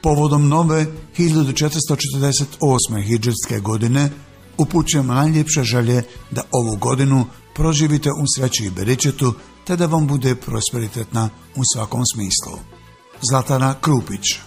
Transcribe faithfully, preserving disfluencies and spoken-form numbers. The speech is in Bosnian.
Povodom nove hiljadu četiristo četrdeset osme hidžetske godine upućujemo najljepše želje da ovu godinu proživite u sreći i beričetu, te da vam bude prosperitetna u svakom smislu. Zlatana Krupić.